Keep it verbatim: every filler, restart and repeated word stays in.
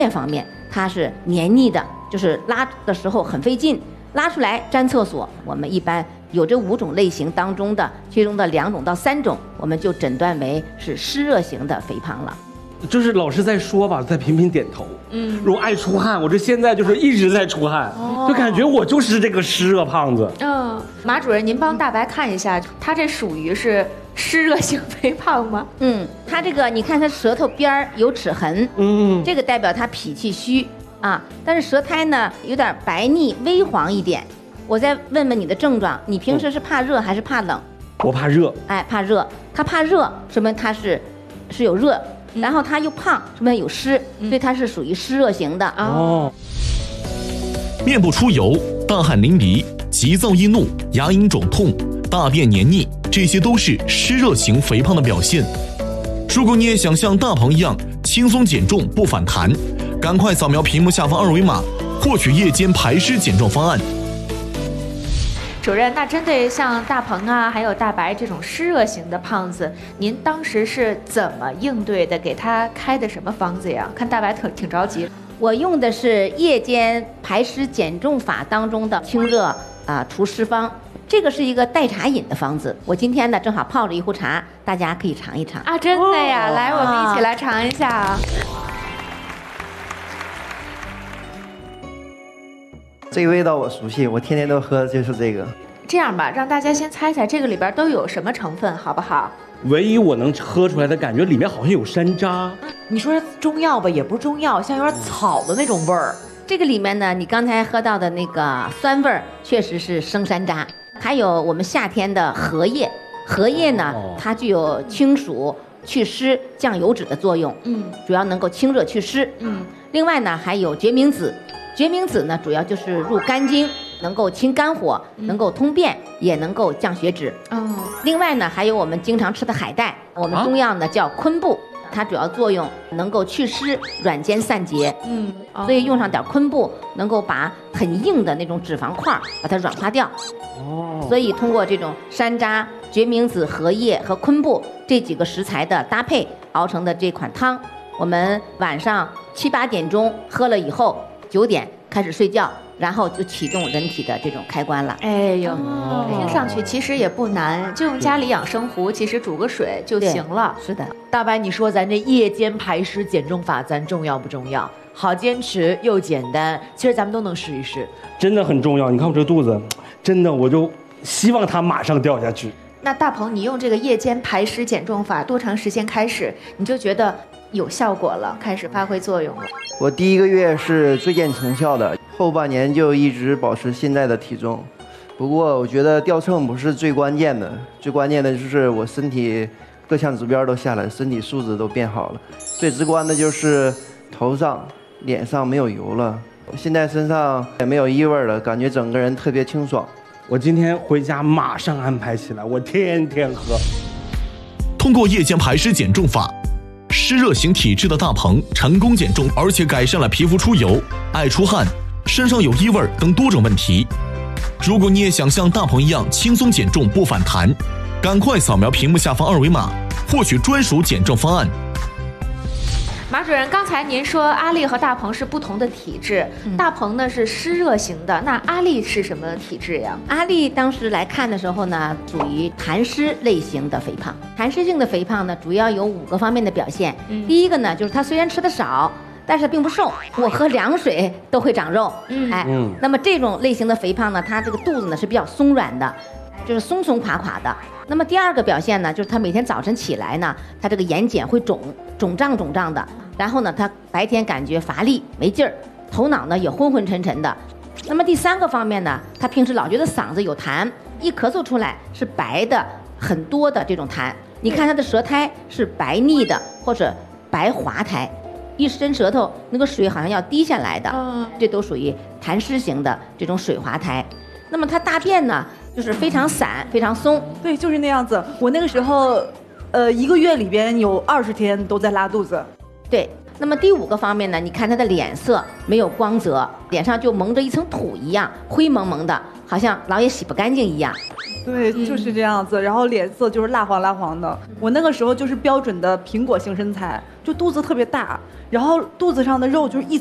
便方面，它是黏腻的，就是拉的时候很费劲，拉出来粘厕所。我们一般有这五种类型当中的其中的两种到三种，我们就诊断为是湿热型的肥胖了。 就是老师在说吧，在频频点头。嗯，如果爱出汗，我这现在就是一直在出汗，哦、就感觉我就是这个湿热胖子。 嗯，马主任，您帮大白看一下，他这属于是湿热型肥胖吗？ 嗯，他这个你看他舌头边儿有齿痕，嗯，这个代表他脾气虚啊。但是舌苔呢有点白腻微黄一点。我再问问你的症状，你平时是怕热还是怕冷？ 我怕热。 哎，怕热。他怕热，说明他是是有热。然后他又胖，说明有湿，所以他是属于湿热型的。 哦。 面部出油、大汗淋漓、急躁易怒、牙龈肿痛、大便黏腻，这些都是湿热型肥胖的表现。如果你也想像大鹏一样轻松减重不反弹，赶快扫描屏幕下方二维码，获取夜间排湿减重方案。 主任，那针对像大鹏啊，还有大白这种湿热型的胖子，您当时是怎么应对的？给他开的什么方子呀？看大白挺挺着急。 我用的是夜间排湿减重法当中的清热啊、呃、除湿方，这个是一个代茶饮的方子。我今天呢正好泡着一壶茶，大家可以尝一尝啊！真的呀，哦、来，我们一起来尝一下。 这个味道我熟悉，我天天都喝的就是这个。 这样吧，让大家先猜猜这个里边都有什么成分，好不好？ 唯一我能喝出来的感觉，里面好像有山楂。 你说是中药吧，也不是中药，像有点草的那种味儿。 这个里面呢，你刚才喝到的那个酸味儿，确实是生山楂。还有我们夏天的荷叶，荷叶呢，它具有清暑、祛湿、降油脂的作用。嗯，主要能够清热祛湿。嗯，另外呢，还有决明子。决明子呢，主要就是入肝经，能够清肝火，能够通便，也能够降血脂。哦。另外呢，还有我们经常吃的海带，我们中药呢叫昆布，它主要作用能够祛湿、软坚散结。嗯。所以用上点昆布，能够把很硬的那种脂肪块把它软化掉。哦。所以通过这种山楂、决明子、荷叶和昆布这几个食材的搭配熬成的这款汤，我们晚上七八点钟喝了以后。九点开始睡觉，然后就启动人体的这种开关了。 哎呦，哦、听上去其实也不难，就用家里养生壶，其实煮个水就行了。 是的， 大白，你说咱这夜间排湿减重法，咱重要不重要？好坚持又简单，其实咱们都能试一试。 真的很重要。你看我这肚子，真的我就希望它马上掉下去。 那大鹏，你用这个夜间排湿减重法多长时间开始，你就觉得有效果了，开始发挥作用了？ 我第一个月是最见成效的，后半年就一直保持现在的体重。不过我觉得掉秤不是最关键的，最关键的就是我身体各项指标都下来，身体素质都变好了。最直观的就是头上、脸上没有油了，现在身上也没有异味了，感觉整个人特别清爽。 我今天回家马上安排起来，我天天喝。 通过夜间排湿减重法，湿热型体质的大鹏成功减重，而且改善了皮肤出油、爱出汗、身上有异味等多种问题。如果你也想像大鹏一样轻松减重不反弹，赶快扫描屏幕下方二维码，获取专属减重方案。 马主任，刚才您说阿丽和大鹏是不同的体质，嗯、大鹏呢是湿热型的，那阿丽是什么体质呀？ 阿丽当时来看的时候呢，属于痰湿类型的肥胖。痰湿性的肥胖呢，主要有五个方面的表现。嗯、第一个呢，就是她虽然吃的少，但是并不瘦，我喝凉水都会长肉。嗯，哎，嗯、那么这种类型的肥胖呢，它这个肚子呢是比较松软的，就是松松垮垮的。那么第二个表现呢，就是他每天早晨起来呢，他这个眼睑会肿肿胀肿胀的，然后呢，他白天感觉乏力没劲儿，头脑呢也昏昏沉沉的。那么第三个方面呢，他平时老觉得嗓子有痰，一咳嗽出来是白的很多的这种痰。你看他的舌苔是白腻的或者白滑苔，一伸舌头那个水好像要滴下来的，这都属于痰湿型的这种水滑苔。那么他大便呢，就是非常散，非常松。 对，就是那样子。我那个时候，呃，一个月里边有二十天都在拉肚子。 对， 那么第五个方面呢，你看他的脸色没有光泽，脸上就蒙着一层土一样，灰蒙蒙的，好像老也洗不干净一样。 对，就是这样子，然后脸色就是蜡黄蜡黄的。我那个时候就是标准的苹果型身材，就肚子特别大，然后肚子上的肉就是一